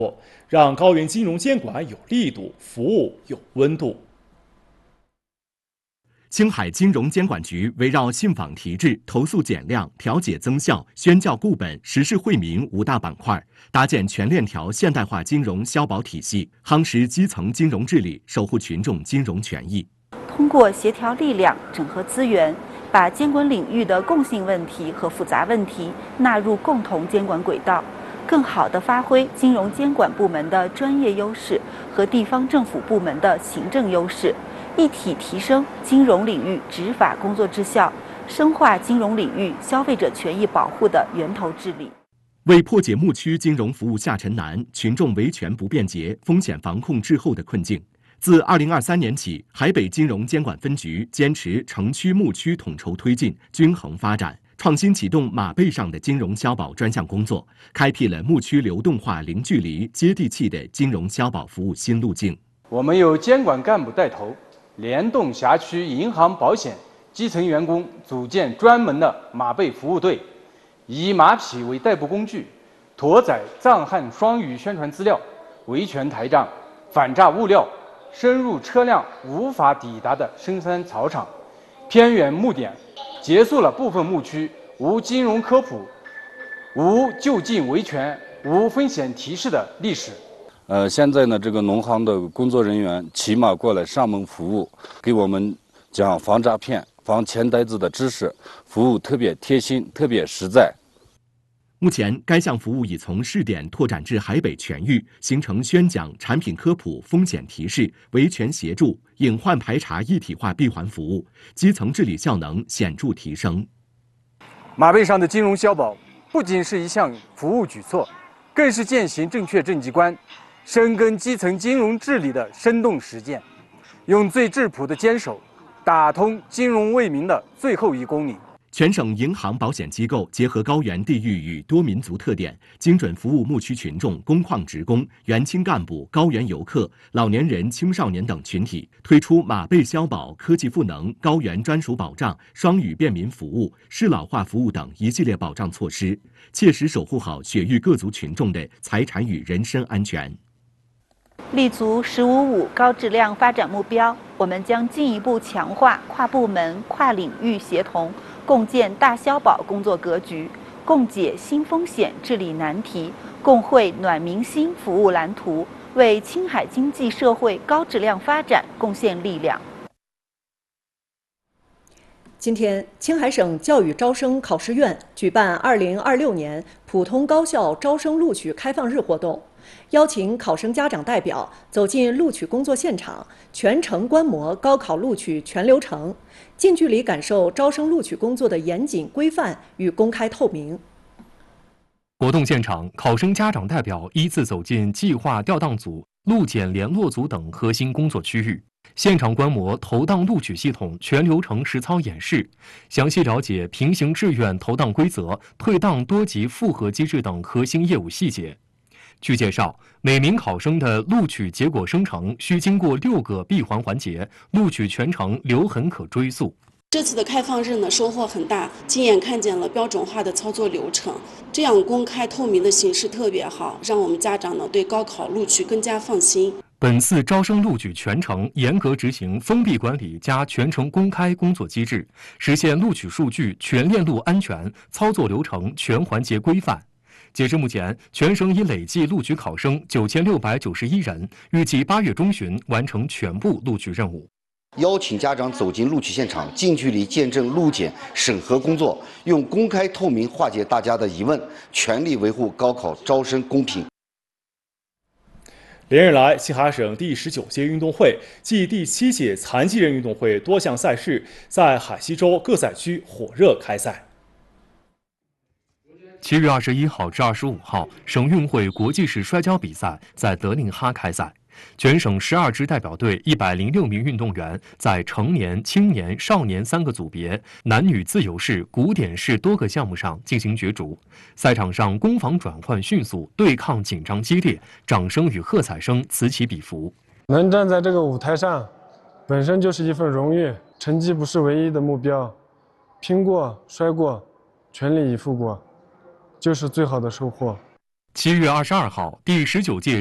让高原金融监管有力度，服务有温度。 青海金融监管局围绕信访提质、投诉减量、调解增效、宣教固本、实事惠民5大板块，搭建全链条现代化金融消保体系，夯实基层金融治理，守护群众金融权益。 通过协调力量、整合资源，把监管领域的共性问题和复杂问题纳入共同监管轨道，更好地发挥金融监管部门的专业优势和地方政府部门的行政优势，一体提升金融领域执法工作质效，深化金融领域消费者权益保护的源头治理。 为破解牧区金融服务下沉难、群众维权不便捷、风险防控滞后的困境，自2023年起，海北金融监管分局坚持城区牧区统筹推进、均衡发展，创新启动马背上的金融消保专项工作，开辟了牧区流动化、零距离、接地气的金融消保服务新路径。 我们由监管干部带头，联动辖区银行、保险基层员工，组建专门的马背服务队，以马匹为代步工具，驮载藏汉双语宣传资料、维权台账、反诈物料，深入车辆无法抵达的深山草场、偏远牧点，结束了部分牧区无金融科普、无就近维权、无风险提示的历史。 现在呢，这个农行的工作人员骑马过来上门服务，给我们讲防诈骗、防钱呆子的知识，服务特别贴心、特别实在。 目前，该项服务已从试点拓展至海北全域，形成宣讲、产品科普、风险提示、维权协助、隐患排查一体化闭环服务，基层治理效能显著提升。 马背上的金融消保不仅是一项服务举措，更是践行正确政绩观、深耕基层金融治理的生动实践，用最质朴的坚守，打通金融为民的最后1公里。 全省银行保险机构结合高原地域与多民族特点，精准服务牧区群众、工矿职工、原青干部、高原游客、老年人、青少年等群体，推出马背消保、科技赋能、高原专属保障、双语便民服务、适老化服务等一系列保障措施，切实守护好雪域各族群众的财产与人身安全。 立足“15-5”高质量发展目标，我们将进一步强化跨部门、跨领域协同，共建大消保工作格局，共解新风险治理难题，共绘暖民心服务蓝图，为青海经济社会高质量发展贡献力量。 今天，青海省教育招生考试院举办2026年普通高校招生录取开放日活动，邀请考生家长代表走进录取工作现场，全程观摩高考录取全流程，近距离感受招生录取工作的严谨规范与公开透明。 活动现场，考生家长代表依次走进计划调档组、录检联络组等核心工作区域，现场观摩投档录取系统全流程实操演示，详细了解平行志愿投档规则、退档多级复核机制等核心业务细节。据介绍，每名考生的录取结果生成需经过6个闭环环节，录取全程留痕可追溯。 这次的开放日呢，收获很大，亲眼看见了标准化的操作流程，这样公开透明的形式特别好，让我们家长呢对高考录取更加放心。 本次招生录取全程严格执行封闭管理加全程公开工作机制，实现录取数据全链路安全，操作流程全环节规范。截至目前，全省已累计录取考生9691人，预计8月中旬完成全部录取任务。 邀请家长走进录取现场，近距离见证录检审核工作，用公开透明化解大家的疑问，全力维护高考招生公平。 连日来，青海省第19届运动会暨第7届残疾人运动会多项赛事在海西州各赛区火热开赛。 7月21号至25号，省运会国际式摔跤比赛在德令哈开赛。全省12支代表队106名运动员在成年、青年、少年3个组别、男女自由式、古典式多个项目上进行角逐。赛场上攻防转换迅速，对抗紧张激烈，掌声与喝彩声此起彼伏。 能站在这个舞台上，本身就是一份荣誉。成绩不是唯一的目标，拼过、摔过、全力以赴过，就是最好的收获。 7月22号，第19届